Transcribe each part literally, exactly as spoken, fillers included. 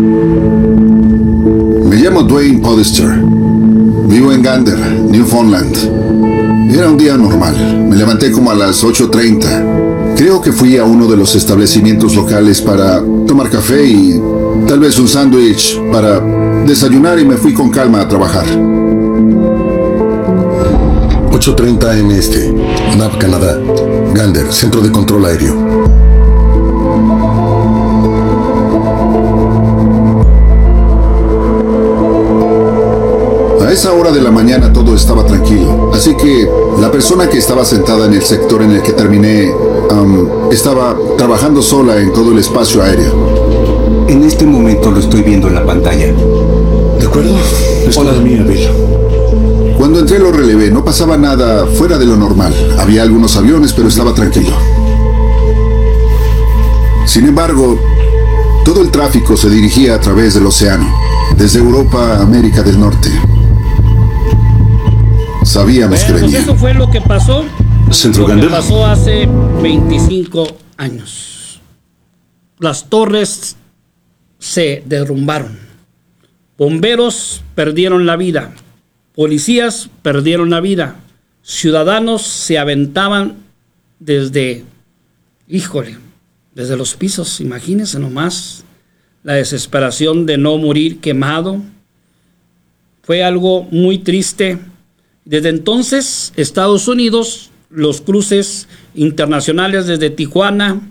Me llamo Dwayne Podester. Vivo en Gander, Newfoundland. Era un día normal. Me levanté como a las ocho treinta. Creo que fui a uno de los establecimientos locales para tomar café y tal vez un sándwich para desayunar y me fui con calma a trabajar. ocho treinta M este, N A V Canadá, Gander, Centro de Control Aéreo. A esa hora de la mañana todo estaba tranquilo, así que la persona que estaba sentada en el sector en el que terminé um, estaba trabajando sola en todo el espacio aéreo. En este momento lo estoy viendo en la pantalla. ¿De acuerdo? Es Hola, toda mía, Bill. Cuando entré lo relevé, no pasaba nada fuera de lo normal. Había algunos aviones, pero estaba tranquilo. Sin embargo, todo el tráfico se dirigía a través del océano, desde Europa a América del Norte. Sabíamos Bueno, que pues venía. eso fue lo que pasó. ¿Centro Lo que Gander? pasó hace veinticinco años. Las torres se derrumbaron. Bomberos perdieron la vida. Policías perdieron la vida. Ciudadanos se aventaban desde, híjole, desde los pisos. Imagínense nomás la desesperación de no morir quemado. Fue algo muy triste. Desde entonces, Estados Unidos, los cruces internacionales desde Tijuana,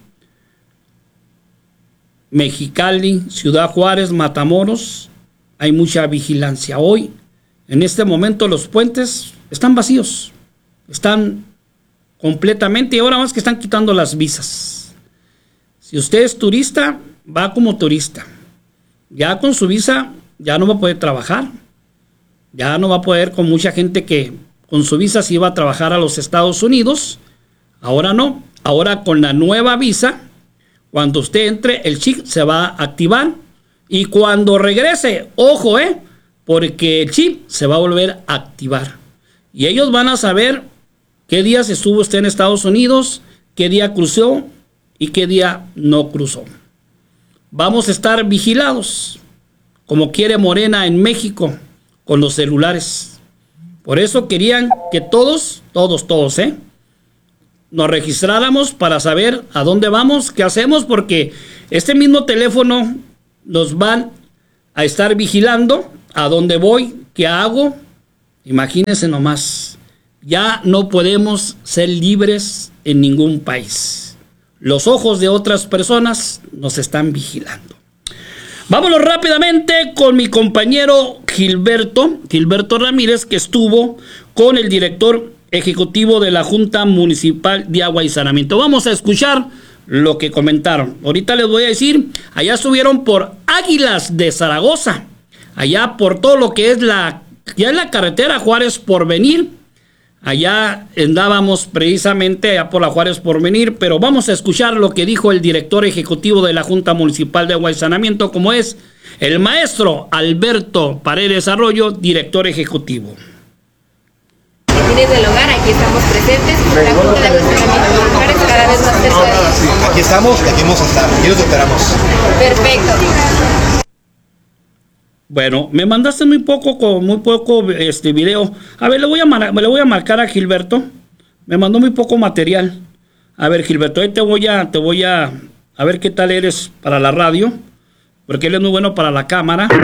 Mexicali, Ciudad Juárez, Matamoros, hay mucha vigilancia. Hoy, en este momento, los puentes están vacíos, están completamente, y ahora más que están quitando las visas. Si usted es turista, va como turista. Ya con su visa, ya no va a poder trabajar. Ya no va a poder, con mucha gente que con su visa se iba a trabajar a los Estados Unidos. Ahora no. Ahora con la nueva visa, cuando usted entre, el chip se va a activar. Y cuando regrese, ojo, eh, porque el chip se va a volver a activar. Y ellos van a saber qué días estuvo usted en Estados Unidos, qué día cruzó y qué día no cruzó. Vamos a estar vigilados, como quiere Morena en México, con los celulares. Por eso querían que todos, todos, todos, ¿eh? nos registráramos para saber a dónde vamos, qué hacemos, porque este mismo teléfono nos van a estar vigilando a dónde voy, qué hago. Imagínense nomás, ya no podemos ser libres en ningún país. Los ojos de otras personas nos están vigilando. Vámonos rápidamente con mi compañero Gilberto, Gilberto Ramírez, que estuvo con el director ejecutivo de la Junta Municipal de Agua y Saneamiento. Vamos a escuchar lo que comentaron. Ahorita les voy a decir, allá estuvieron por Águilas de Zaragoza, allá por todo lo que es la, ya es la carretera Juárez Porvenir. Allá andábamos precisamente allá por la Juárez Porvenir, pero vamos a escuchar lo que dijo el director ejecutivo de la Junta Municipal de Agua y Saneamiento, como es el maestro Alberto Paredes Arroyo, director ejecutivo. Fines del hogar, aquí estamos presentes, la Junta de Agua y Saneamiento de Juárez cada vez más cerca de ellos. Aquí estamos, aquí vamos a estar, aquí los esperamos. Perfecto. Bueno, me mandaste muy poco, con muy poco este video. A ver, le voy a, mar, le voy a marcar a Gilberto. Me mandó muy poco material. A ver, Gilberto, ahí te voy a, te voy a, a ver qué tal eres para la radio, porque él es muy bueno para la cámara.